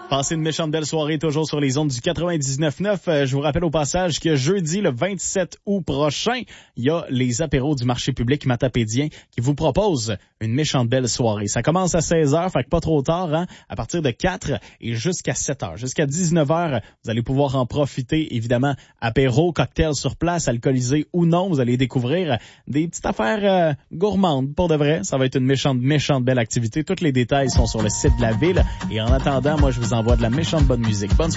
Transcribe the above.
Passez une méchante belle soirée toujours sur les ondes du 99.9. Je vous rappelle au passage que jeudi, le 27 août prochain, il y a les apéros du marché public matapédien qui vous proposent une méchante belle soirée. Ça commence à 16h, fait que pas trop tard, hein, à partir de 4 et jusqu'à 7h. Jusqu'à 19h, vous allez pouvoir en profiter, évidemment, apéro, cocktail sur place, alcoolisé ou non. Vous allez découvrir des petites affaires gourmandes, pour de vrai. Ça va être une méchante belle activité. Tous les détails sont sur le site de la ville. Et en attendant, moi, je vous envoie de la méchante bonne musique. Bonne soirée.